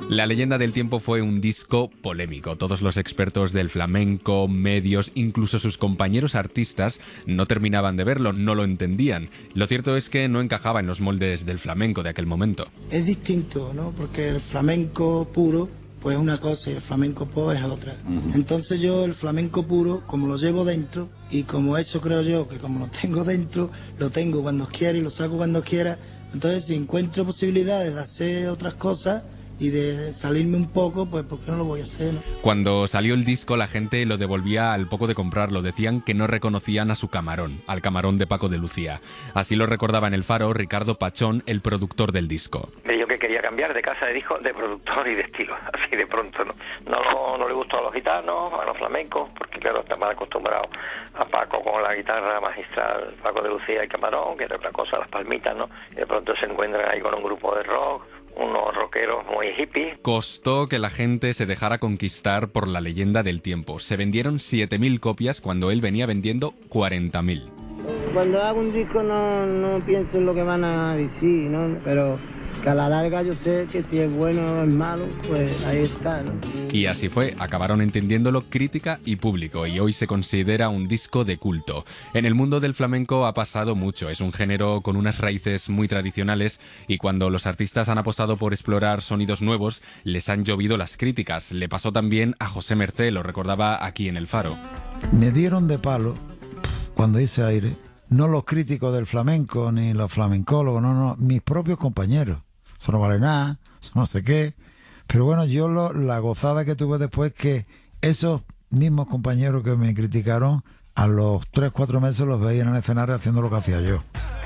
La leyenda del tiempo fue un disco polémico. Todos los expertos del flamenco, medios, incluso sus compañeros artistas no terminaban de verlo, no lo entendían. Lo cierto es que no encajaba en los moldes del flamenco de aquel momento. Es distinto, ¿no? Porque el flamenco puro pues es una cosa y el flamenco pop es otra. Entonces yo el flamenco puro, como lo llevo dentro, y como eso creo yo, que como lo tengo dentro, lo tengo cuando quiera y lo saco cuando quiera. Entonces si encuentro posibilidades de hacer otras cosas y de salirme un poco, pues ¿por qué no lo voy a hacer, no? Cuando salió el disco, la gente lo devolvía al poco de comprarlo. Decían que no reconocían a su camarón, al camarón de Paco de Lucía. Así lo recordaba en El Faro Ricardo Pachón, el productor del disco. Me dijo que quería cambiar de casa de disco, de productor y de estilo, así de pronto. No le gustó a los gitanos, a los flamencos, porque claro, está más acostumbrado a Paco con la guitarra magistral, Paco de Lucía y camarón, que era otra cosa, las palmitas, ¿no? Y de pronto se encuentran ahí con un grupo de rock, unos rockeros muy hippies. Costó que la gente se dejara conquistar por la leyenda del tiempo. Se vendieron 7.000 copias cuando él venía vendiendo 40.000. Cuando hago un disco no pienso en lo que van a decir, ¿no? Pero que a la larga yo sé que si es bueno o es malo, pues ahí está, ¿no? Y así fue, acabaron entendiéndolo crítica y público, y hoy se considera un disco de culto. En el mundo del flamenco ha pasado mucho, es un género con unas raíces muy tradicionales, y cuando los artistas han apostado por explorar sonidos nuevos, les han llovido las críticas. Le pasó también a José Mercé, lo recordaba aquí en El Faro. Me dieron de palo cuando hice Aire, no los críticos del flamenco, ni los flamencólogos, no, mis propios compañeros. Eso no vale nada, eso no sé qué. Pero bueno, yo la gozada que tuve después, que esos mismos compañeros que me criticaron, a los 3-4 meses los veía en el escenario haciendo lo que hacía yo.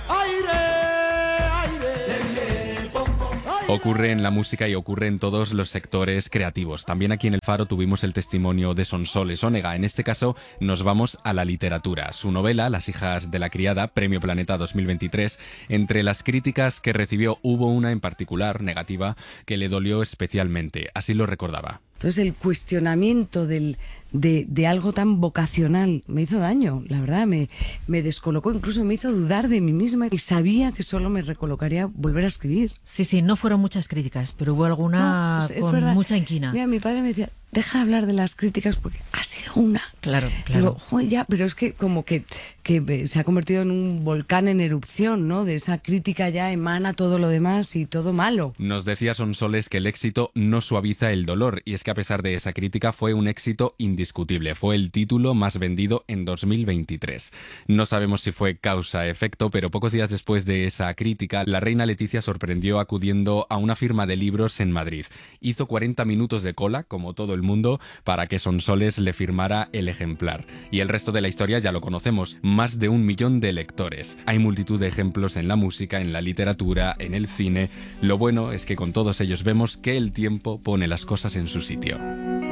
Ocurre en la música y ocurre en todos los sectores creativos. También aquí en El Faro tuvimos el testimonio de Sonsoles Onega. En este caso nos vamos a la literatura. Su novela, Las hijas de la criada, Premio Planeta 2023, entre las críticas que recibió hubo una en particular, negativa, que le dolió especialmente. Así lo recordaba. Entonces el cuestionamiento de algo tan vocacional me hizo daño, la verdad, me descolocó, incluso me hizo dudar de mí misma y sabía que solo me recolocaría volver a escribir. Sí, no fueron muchas críticas, pero hubo alguna es con verdad. Mucha inquina. Mira, mi padre me decía, deja de hablar de las críticas porque ha sido una. Claro. Digo, joder, ya, pero es que como que se ha convertido en un volcán en erupción, ¿no? De esa crítica ya emana todo lo demás y todo malo. Nos decía Sonsoles que el éxito no suaviza el dolor, y es que a pesar de esa crítica fue un éxito indiscutible. Fue el título más vendido en 2023. No sabemos si fue causa-efecto, pero pocos días después de esa crítica, la reina Leticia sorprendió acudiendo a una firma de libros en Madrid. Hizo 40 minutos de cola, como todo el mundo, para que Sonsoles le firmara el ejemplar. Y el resto de la historia ya lo conocemos, más de 1 millón de lectores. Hay multitud de ejemplos en la música, en la literatura, en el cine. Lo bueno es que con todos ellos vemos que el tiempo pone las cosas en su sitio.